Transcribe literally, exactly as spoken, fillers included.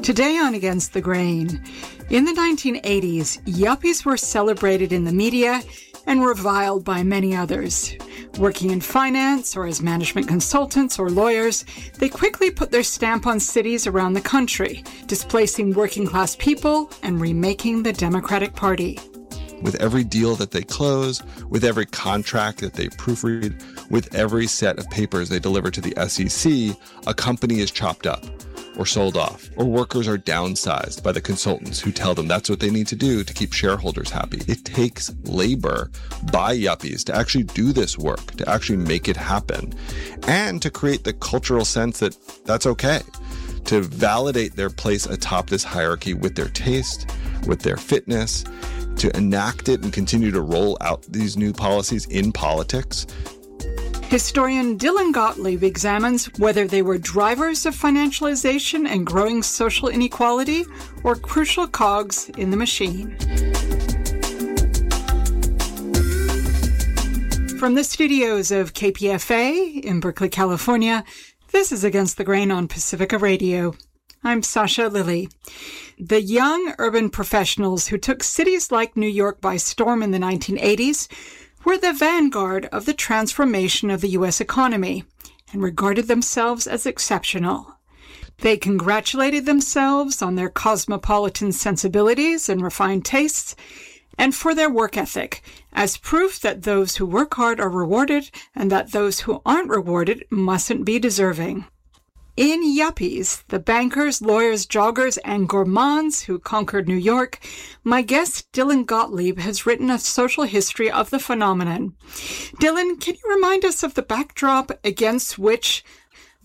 Today on Against the Grain, in the nineteen eighties, yuppies were celebrated in the media and reviled by many others. Working in finance or as management consultants or lawyers, they quickly put their stamp on cities around the country, displacing working-class people and remaking the Democratic Party. With every deal that they close, with every contract that they proofread, with every set of papers they deliver to the S E C, a company is chopped up or sold off, or workers are downsized by the consultants who tell them that's what they need to do to keep shareholders happy. It takes labor by yuppies to actually do this work, to actually make it happen, and to create the cultural sense that that's okay, to validate their place atop this hierarchy with their taste, with their fitness, to enact it and continue to roll out these new policies in politics. Historian Dylan Gottlieb examines whether they were drivers of financialization and growing social inequality or crucial cogs in the machine. From the studios of K P F A in Berkeley, California, this is Against the Grain on Pacifica Radio. I'm Sasha Lilly. The young urban professionals who took cities like New York by storm in the nineteen eighties were the vanguard of the transformation of the U S economy and regarded themselves as exceptional. They congratulated themselves on their cosmopolitan sensibilities and refined tastes, and for their work ethic, as proof that those who work hard are rewarded and that those who aren't rewarded mustn't be deserving. In Yuppies, the bankers, lawyers, joggers, and gourmands who conquered New York, my guest Dylan Gottlieb has written a social history of the phenomenon. Dylan, can you remind us of the backdrop against which